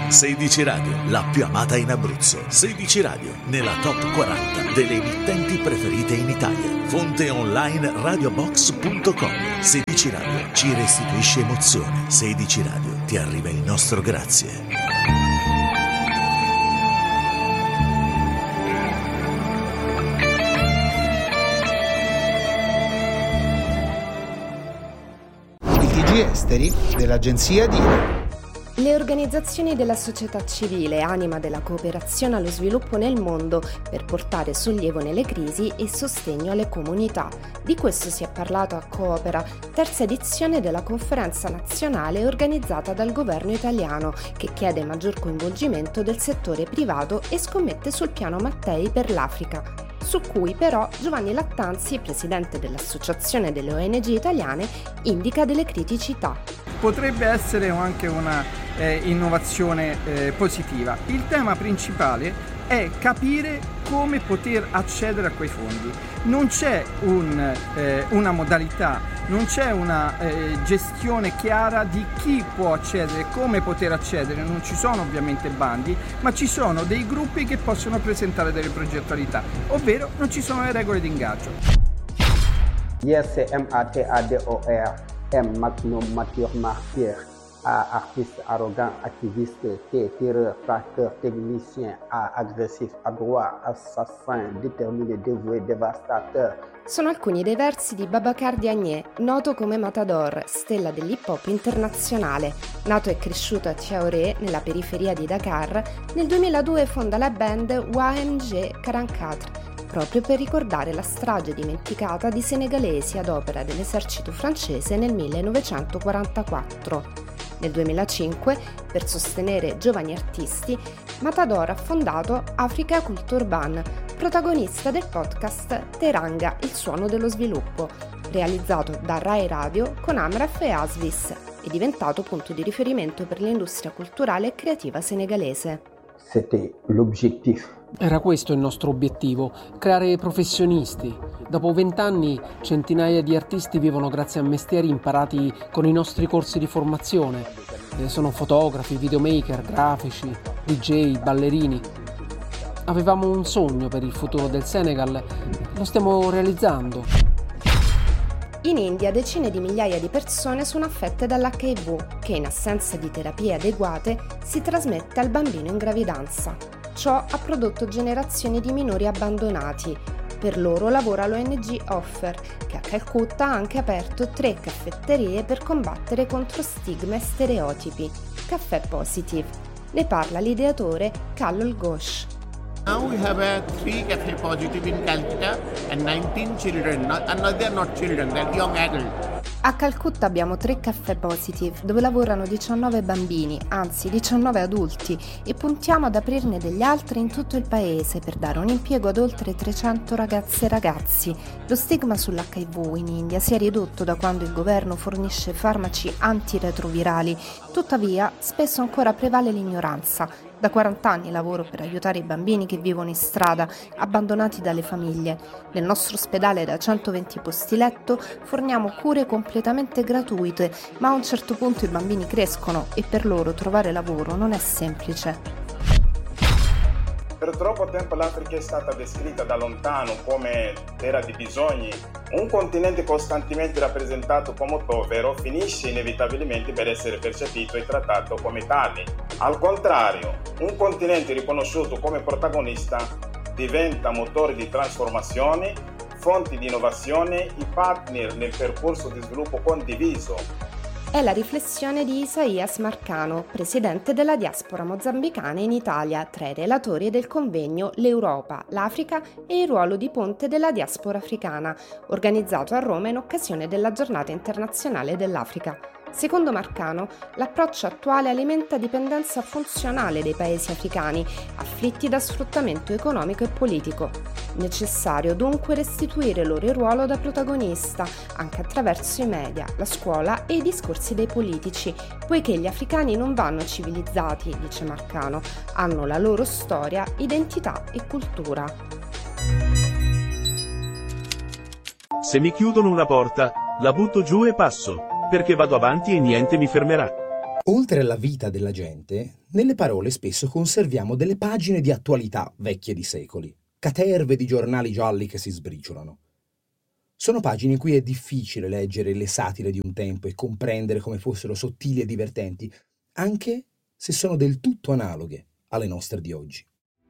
16 Radio, la più amata in Abruzzo. 16 Radio, nella top 40 delle emittenti preferite in Italia. Fonte online radiobox.com. 16 Radio ci restituisce emozione. 16 Radio ti arriva il nostro grazie. Esteri dell'agenzia DIRE. Le organizzazioni della società civile, anima della cooperazione allo sviluppo nel mondo, per portare sollievo nelle crisi e sostegno alle comunità. Di questo si è parlato a Coopera, terza edizione della conferenza nazionale organizzata dal governo italiano, che chiede maggior coinvolgimento del settore privato e scommette sul piano Mattei per l'Africa, su cui però Giovanni Lattanzi, presidente dell'Associazione delle ONG italiane, indica delle criticità. Potrebbe essere anche una innovazione positiva. Il tema principale è capire come poter accedere a quei fondi. Non c'è una modalità, non c'è una gestione chiara di chi può accedere, come poter accedere. Non ci sono ovviamente bandi, ma ci sono dei gruppi che possono presentare delle progettualità, ovvero non ci sono le regole di ingaggio. YSMATADOR M Magnum Mature Martyr A artiste arrogant, activiste, T terreur, facteur, technicien, A agressif, à droit, assassin, déterminé, dévoué, dévastateur. Sono alcuni dei versi di Babacar Diagne, noto come Matador, stella dell'hip hop internazionale. Nato e cresciuto a Thiaroye, nella periferia di Dakar, nel 2002 fonda la band ONG 44, proprio per ricordare la strage dimenticata di senegalesi ad opera dell'esercito francese nel 1944. Nel 2005, per sostenere giovani artisti, Matador ha fondato Africa Culture Ban, protagonista del podcast Teranga, il suono dello sviluppo, realizzato da Rai Radio con Amref e Asvis, e diventato punto di riferimento per l'industria culturale e creativa senegalese. C'était l'objectif. Era questo il nostro obiettivo, creare professionisti. Dopo 20 anni centinaia di artisti vivono grazie a mestieri imparati con i nostri corsi di formazione. Sono fotografi, videomaker, grafici, DJ, ballerini. Avevamo un sogno per il futuro del Senegal, lo stiamo realizzando. In India decine di migliaia di persone sono affette dall'HIV, che in assenza di terapie adeguate si trasmette al bambino in gravidanza. Ciò ha prodotto generazioni di minori abbandonati. Per loro lavora l'ONG Offer, che a Calcutta ha anche aperto 3 caffetterie per combattere contro stigma e stereotipi. Caffè Positive. Ne parla l'ideatore Kallol Ghosh. Now we have 3 cafe positive in Calcutta and 19 children. And they are not children, they are young adults. A Calcutta abbiamo 3 caffè positive dove lavorano 19 bambini, anzi 19 adulti, e puntiamo ad aprirne degli altri in tutto il paese per dare un impiego ad oltre 300 ragazze e ragazzi. Lo stigma sull'HIV in India si è ridotto da quando il governo fornisce farmaci antiretrovirali, tuttavia spesso ancora prevale l'ignoranza. Da 40 anni lavoro per aiutare i bambini che vivono in strada, abbandonati dalle famiglie. Nel nostro ospedale da 120 posti letto forniamo cure completamente gratuite, ma a un certo punto i bambini crescono e per loro trovare lavoro non è semplice. Per troppo tempo l'Africa è stata descritta da lontano come terra di bisogni. Un continente costantemente rappresentato come povero finisce inevitabilmente per essere percepito e trattato come tale. Al contrario, un continente riconosciuto come protagonista diventa motore di trasformazione, fonte di innovazione e partner nel percorso di sviluppo condiviso. È la riflessione di Isaias Marcano, presidente della diaspora mozambicana in Italia, tra i relatori del convegno L'Europa, l'Africa e il ruolo di ponte della diaspora africana, organizzato a Roma in occasione della Giornata internazionale dell'Africa. Secondo Marcano, l'approccio attuale alimenta dipendenza funzionale dei paesi africani, afflitti da sfruttamento economico e politico. Necessario dunque restituire loro il ruolo da protagonista, anche attraverso i media, la scuola e i discorsi dei politici, poiché gli africani non vanno civilizzati, dice Marcano, hanno la loro storia, identità e cultura. Se mi chiudono una porta, la butto giù e passo, perché vado avanti e niente mi fermerà. Oltre alla vita della gente, nelle parole spesso conserviamo delle pagine di attualità vecchie di secoli, caterve di giornali gialli che si sbriciolano. Sono pagine in cui è difficile leggere le satire di un tempo e comprendere come fossero sottili e divertenti, anche se sono del tutto analoghe alle nostre di oggi.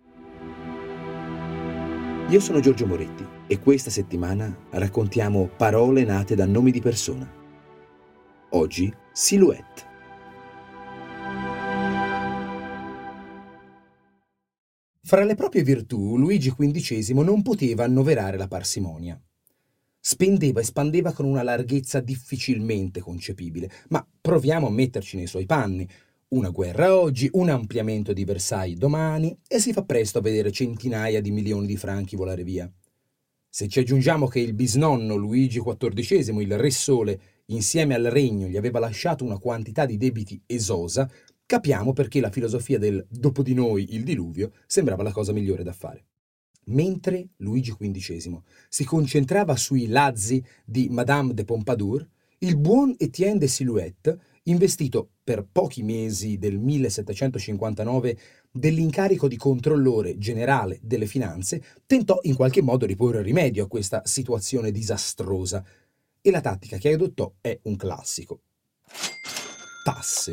Io sono Giorgio Moretti e questa settimana raccontiamo parole nate da nomi di persona. Oggi, silhouette. Fra le proprie virtù, Luigi XV non poteva annoverare la parsimonia. Spendeva e spandeva con una larghezza difficilmente concepibile, ma proviamo a metterci nei suoi panni. Una guerra oggi, un ampliamento di Versailles domani e si fa presto a vedere centinaia di milioni di franchi volare via. Se ci aggiungiamo che il bisnonno Luigi XIV, il Re Sole, insieme al regno gli aveva lasciato una quantità di debiti esosa, capiamo perché la filosofia del dopo di noi il diluvio sembrava la cosa migliore da fare. Mentre Luigi XV si concentrava sui lazzi di Madame de Pompadour, il buon Étienne de Silhouette, investito per pochi mesi del 1759 dell'incarico di controllore generale delle finanze, tentò in qualche modo di porre rimedio a questa situazione disastrosa. E la tattica che adottò è un classico. Tasse.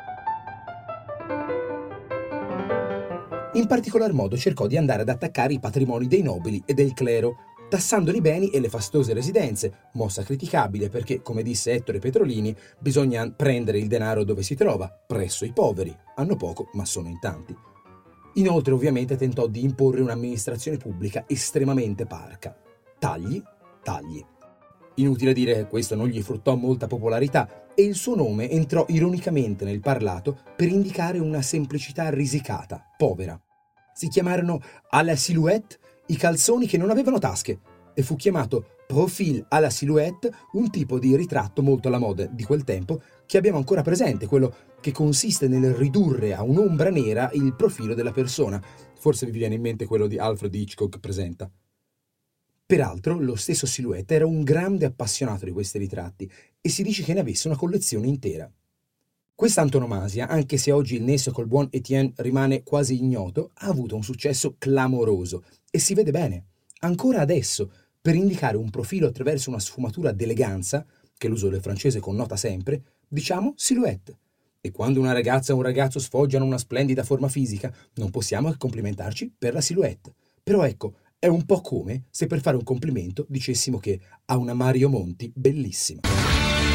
In particolar modo cercò di andare ad attaccare i patrimoni dei nobili e del clero, tassandoli i beni e le fastose residenze, mossa criticabile perché, come disse Ettore Petrolini, bisogna prendere il denaro dove si trova, presso i poveri. Hanno poco, ma sono in tanti. Inoltre, ovviamente, tentò di imporre un'amministrazione pubblica estremamente parca. Tagli, tagli. Inutile dire che questo non gli fruttò molta popolarità e il suo nome entrò ironicamente nel parlato per indicare una semplicità risicata, povera. Si chiamarono à la silhouette i calzoni che non avevano tasche e fu chiamato profil à la silhouette un tipo di ritratto molto alla moda di quel tempo che abbiamo ancora presente, quello che consiste nel ridurre a un'ombra nera il profilo della persona. Forse vi viene in mente quello di Alfred Hitchcock presenta. Peraltro, lo stesso Silhouette era un grande appassionato di questi ritratti e si dice che ne avesse una collezione intera. Questa antonomasia, anche se oggi il nesso col buon Étienne rimane quasi ignoto, ha avuto un successo clamoroso e si vede bene, ancora adesso, per indicare un profilo attraverso una sfumatura d'eleganza, che l'uso del francese connota sempre, diciamo Silhouette. E quando una ragazza o un ragazzo sfoggiano una splendida forma fisica, non possiamo che complimentarci per la Silhouette. Però ecco, è un po' come se per fare un complimento dicessimo che ha una Mario Monti bellissima.